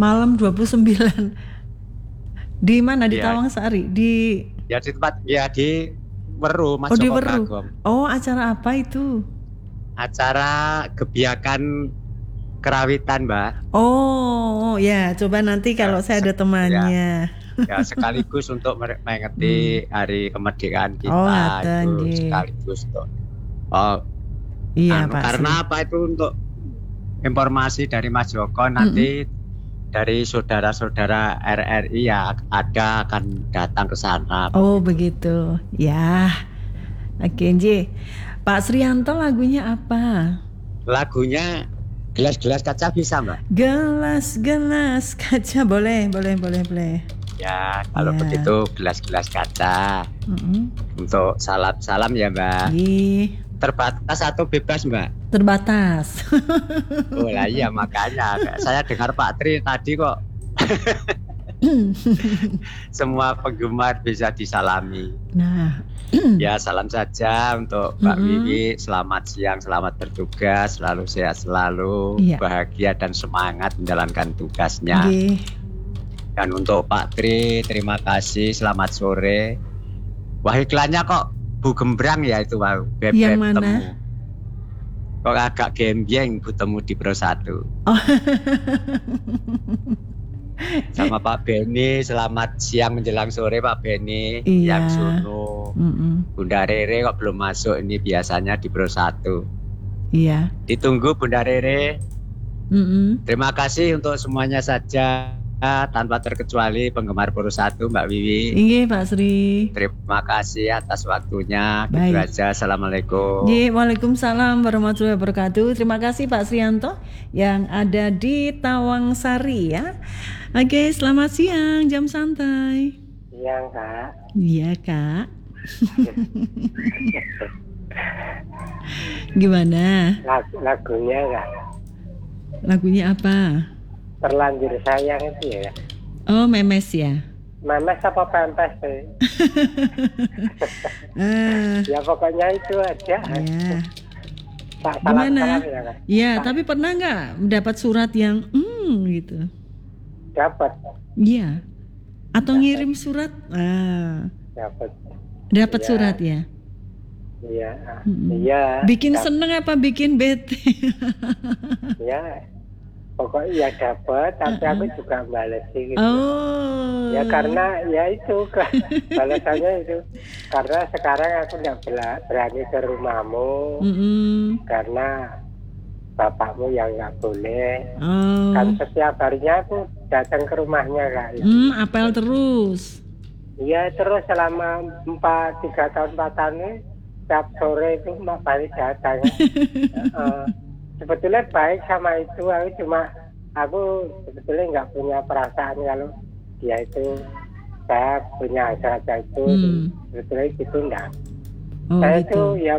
Malam 29. Di mana? Di Iya. Tawangsari? Ya di tempat di Weru, Mas di Joko Weru. Bagong. Oh, acara apa itu? Acara gebiakan kerawitan, Mbak. Oh, ya, coba nanti kalau saya ada temannya. Ya sekaligus untuk mengeti hari kemerdekaan Oh, kita ngaten, itu nggih. sekaligus untuk Iya, Pak Sri. karena apa itu untuk informasi dari Mas Joko nanti dari saudara-saudara RRI ya akan datang ke sana. Oh, begitu. Ya. Oke, Nji. Pak Srianto lagunya apa? Lagunya Gelas-gelas kaca bisa, Mbak? Gelas-gelas kaca, boleh. Ya, kalau Ya. begitu gelas-gelas kaca. Untuk salam ya, Mbak. Ih, Terbatas atau bebas, Mbak? terbatas. Oh lah iya, makanya saya dengar Pak Tri tadi kok semua penggemar bisa disalami. Nah, Ya salam saja untuk Mbak Wiwi. Selamat siang, selamat bertugas, selalu sehat selalu, Iya. bahagia dan semangat menjalankan tugasnya. nggih. Dan untuk Pak Tri, terima kasih, selamat sore. Wah, iklannya kok Bu Gembrang ya itu, wah, beb Yang mana? temu. Kok agak gembyeng Bu temu di Pro 1. Oh. Sama Pak Beni, selamat siang menjelang sore Pak Beni. Iya. Yang Sunu. Bunda Rere kok belum masuk, ini biasanya di Pro 1. Iya. Ditunggu Bunda Rere. Terima kasih untuk semuanya saja, tanpa terkecuali penggemar Pro 1 Mbak Wiwi. Nggih, Pak Sri. Terima kasih atas waktunya. Baik. Gitu aja. Assalamualaikum. Waalaikumsalam warahmatullahi wabarakatuh. Terima kasih Pak Srianto yang ada di Tawangsari ya. Oke, selamat siang, jam santai. Siang, Kak. Iya, Kak. Gimana? Lagunya Kak. Lagunya apa? Terlanjur sayang itu ya. Oh, Memes ya. Memes apa Pempes sih? Ya pokoknya itu aja. Ya. Tak Gimana? salah ya, Kak. Ya, tapi pernah nggak mendapat surat yang gitu? Dapat. Iya. Atau ngirim surat? Dapat. Dapat Ya. surat ya. Iya. Iya. Bikin seneng apa bikin bete? Ya. Pokoknya ya dapat, tapi aku juga balesi gitu. Oh. Ya karena ya itu balasannya itu. Karena sekarang aku nggak berani ke rumahmu. Karena bapakmu yang nggak boleh. Kan setiap harinya aku datang ke rumahnya Kak. Apel terus. Iya terus selama 3 tahun 4 tahun ini setiap sore itu Mbak balik datang. Sebetulnya baik sama itu, aku sebetulnya nggak punya perasaan kalau dia itu saya punya hasrat itu, sebetulnya gitu enggak. Saya gitu. itu ya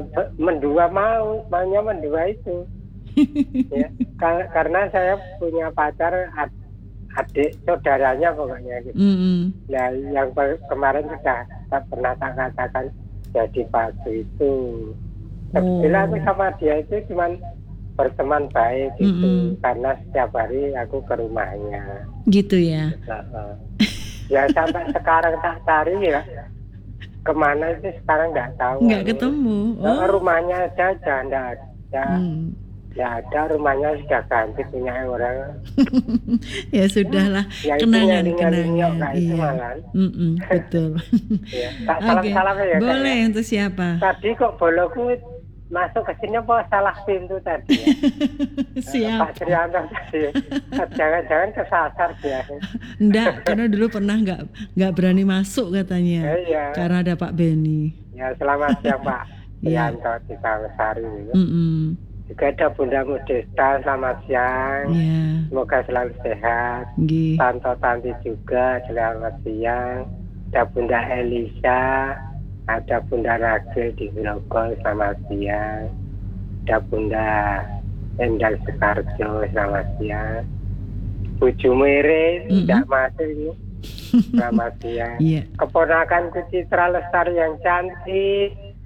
maunya mendua itu. Ya, karena saya punya pacar adik saudaranya pokoknya gitu. Nah yang kemarin sudah pernah tak katakan jadi palsu itu. Sebetulnya aku sama dia itu cuman berteman baik gitu, karena setiap hari aku ke rumahnya. Gitu ya. Ya sampai sekarang tak cari ya kemana itu sekarang nggak tahu. Nggak ketemu. Rumahnya aja nggak ada. Ya ada, rumahnya sudah ganti punya orang. Ya sudahlah, ya, kenangan. Iya. Betul. Ya. Salam ya. Boleh Kak, untuk siapa? Tadi kok boloku masuk ke sini apa salah pintu tadi ya? Siap. Pak Srianto tadi. Jangan-jangan kesasar dia. Enggak, karena dulu pernah nggak berani masuk katanya. Iya. Karena ada Pak Beni. Ya selamat siang Pak Srianto di Tawangsari. Juga ada Bunda Modesta, selamat siang. Semoga selalu sehat. Tanto Tanti juga selamat siang. Ada Bunda Elisa, ada Bunda Ragil di Grogol, selamat siang. Ada Bunda Endang Sekarjo, selamat siang. Bu Jumere tidak masuk ini, selamat siang. Keponakanku Citra Lestari yang cantik,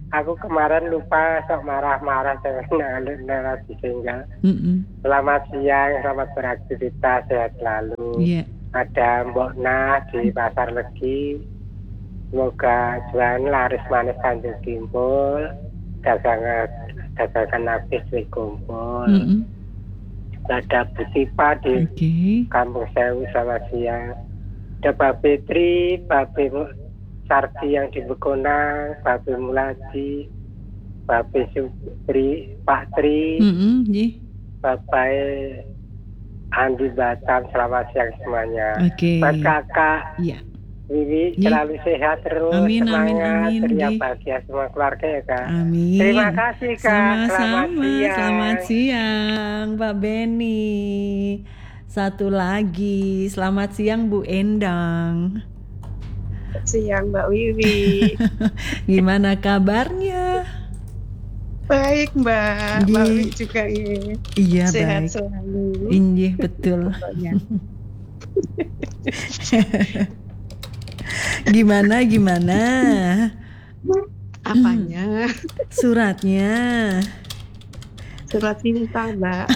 aku kemarin lupa sok marah-marah dengan narasi tinggal. Selamat siang, selamat beraktivitas, sehat selalu. Yeah. Ada Mbok Nah di Pasar Legi. Semoga jualan laris manis Tanjung Kimpul, dagangan habis dikumpul. Ada Bu Tipa di Kampung Sewu, selamat siang. Ada Mbak Fitri, Babe Sardi yang di Begonang, Babe Muladi, Babe Supri, Pak Tri, Bapak Andi Batam, selamat siang semuanya. Buat kakak Wiwi selalu sehat terus, semangat, ceria bahagia semua keluarga ya Kak. Amin. Terima kasih Kak. Selamat siang Pak Beni. Satu lagi, selamat siang Bu Endang. Siang Mbak Wiwi. Gimana kabarnya? Baik Mbak. Mbak Wiwi juga ya. Iya, sehat baik. Selalu. Iya betul. Gimana? Apanya? Suratnya. Surat cinta Mbak.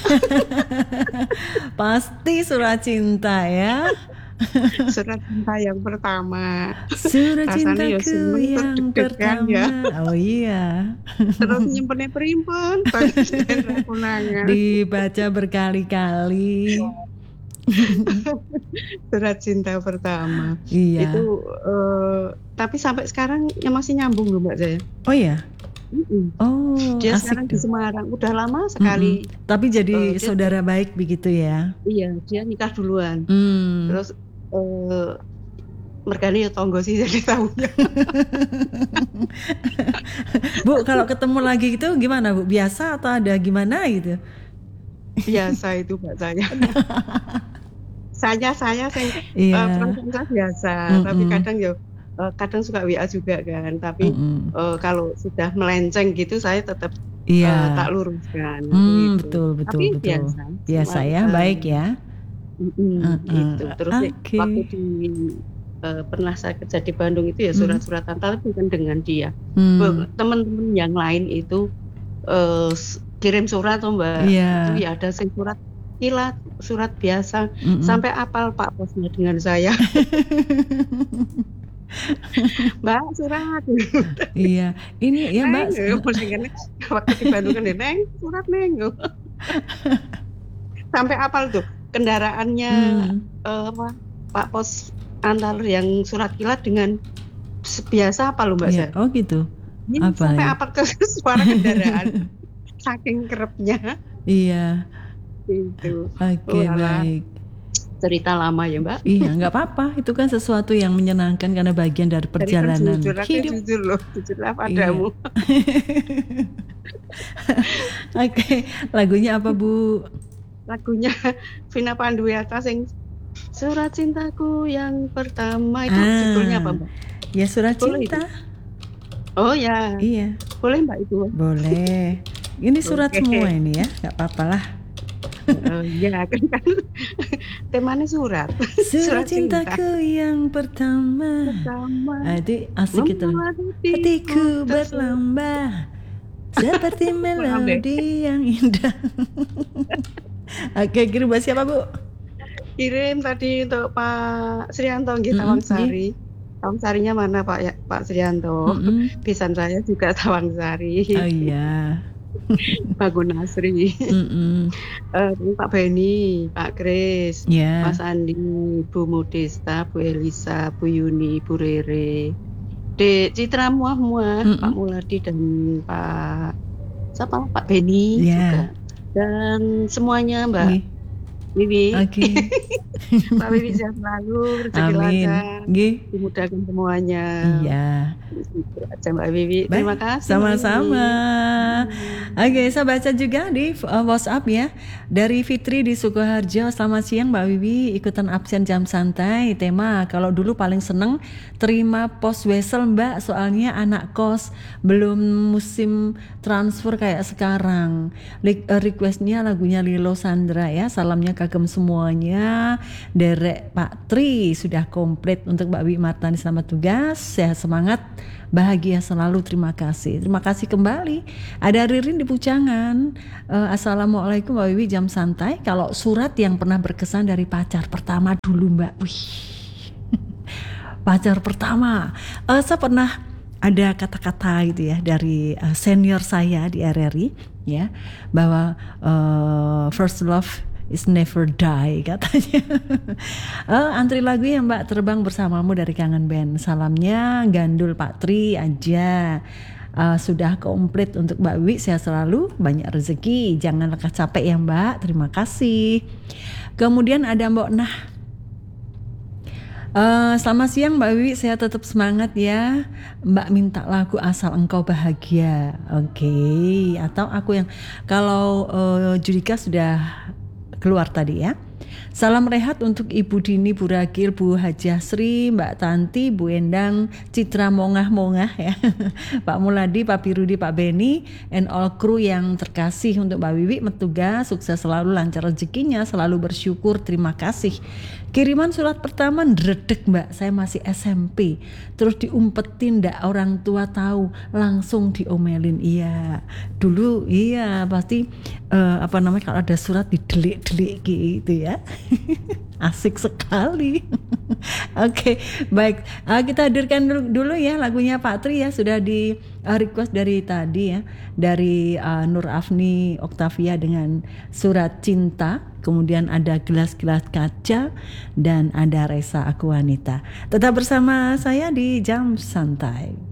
Pasti surat cinta ya. Surat cinta yang pertama. Surat cintaku yang pertama ya. Oh iya. Terus nyimpennya perimpun. Dibaca berkali-kali. Surat cinta pertama. Iya. Itu tapi sampai sekarang masih nyambung loh Mbak saya. Oh ya. Oh, dia asik sekarang tuh. di Semarang udah lama sekali. Tapi jadi saudara baik begitu ya? Iya, dia nikah duluan. Terus mergane ya tonggo sih jadi tahunya. Bu, kalau ketemu lagi gitu gimana Bu? Biasa atau ada gimana gitu? Biasa itu Mbak saya. saya biasa, tapi kadang suka WA juga kan, tapi kalau sudah melenceng gitu saya tetap tak luruskan. Betul. Tapi biasa ya, baik ya. Gitu. Terus waktu pernah saya kerja di Bandung itu ya surat-suratan, tapi bukan dengan dia. Teman-teman yang lain itu kirim surat tuh Mbak. Itu ya ada surat kilat, surat biasa, sampai apal Pak Posnya dengan saya. Mbak surat. Iya, ini ya Mbak. Waktu di Bandung kan Neng surat Neng. Sampai apal tuh kendaraannya Pak Pos antar yang surat kilat dengan biasa apa loh Mbak saya. Oh gitu. Apa sampai apal ke suara kendaraan. Saking kerepnya. Iya. Itu. Oke, baik. Cerita lama ya Mbak. Iya, nggak apa-apa. Itu kan sesuatu yang menyenangkan karena bagian dari perjalanan hidup. Jujur lah padamu. Oke, lagunya apa Bu? Lagunya Vina Panduwiyata sing Surat Cintaku yang pertama itu judulnya apa Mbak? Ya Surat Cinta. Oh ya. Iya. Boleh Mbak itu? Boleh. Ini surat semua ini ya, nggak apa-apa lah. Ya kan temanya surat. Surat cintaku yang pertama. Adik asik itu. Hatiku berlambah seperti melodi yang indah. Oke, kirim buat siapa Bu? Kirim tadi untuk Pak Srianto Tawangsari. Tawangsarinya mana Pak ya Pak Srianto? Pisan saya juga Tawangsari. Oh iya. Bagun Nasri, Pak Beni, Pak Kris, Mas Andi, Bu Modesta, Bu Elisa, Bu Yuni, Bu Rere, Dek Citra Muah, Pak Muladi dan Pak Beni juga, dan semuanya Mbak Wiwi. Pak Wiwi sehat selalu, rezeki lancar, dimudahkan semuanya. Iya. Mbak Wiwi, terima kasih. Sama-sama. Oke, saya baca juga di WhatsApp ya. Dari Fitri di Sukoharjo. Selamat siang Mbak Wiwi, ikutan absen jam santai. Tema, kalau dulu paling seneng terima pos wesel Mbak, soalnya anak kos, belum musim transfer kayak sekarang. Requestnya lagunya Lilo Sandra ya. Salamnya kagem semuanya. Derek Pak Tri sudah komplit. Untuk Mbak Wi Martani selamat tugas, sehat semangat, bahagia selalu, terima kasih. Terima kasih kembali. Ada Ririn di Pucangan. Assalamualaikum Mbak Wiwi, jam santai. Kalau surat yang pernah berkesan dari pacar pertama dulu Mbak. Wih. Pacar pertama. Saya pernah ada kata-kata gitu ya dari senior saya di RRI ya, bahwa first love is never die katanya. Antri lagu ya Mbak, terbang bersamamu dari Kangen Band. Salamnya Gandul Pak Tri aja. Sudah komplit. Untuk Mbak Wi, sehat selalu, banyak rezeki, jangan lekas capek ya Mbak, terima kasih. Kemudian ada Mbak Nah. Selamat siang Mbak Wiwi, saya tetap semangat ya. Mbak minta lagu Asal Engkau Bahagia. Oke. Atau aku yang, kalau Judika sudah keluar tadi ya. Salam rehat untuk Ibu Dini, Bu Ragil, Bu Hajah Sri, Mbak Tanti, Bu Endang, Citra Mongah-Mongah ya. Pak Muladi, Pak Birudi, Pak Beni, and all crew yang terkasih. Untuk Mbak Wiwi bertugas, sukses selalu, lancar rezekinya, selalu bersyukur, terima kasih. Kiriman surat pertama ndredeg Mbak, saya masih SMP, terus diumpetin, ndak orang tua tahu, langsung diomelin. Iya, dulu iya pasti kalau ada surat didelik-delik gitu ya. Asik sekali. Oke, baik. Kita hadirkan dulu ya lagunya Pak Tri ya, sudah di request dari tadi ya, dari Nur Afni Oktavia dengan Surat Cinta. Kemudian ada Gelas-Gelas Kaca dan ada Resa Aku Wanita. Tetap bersama saya di Jam Santai.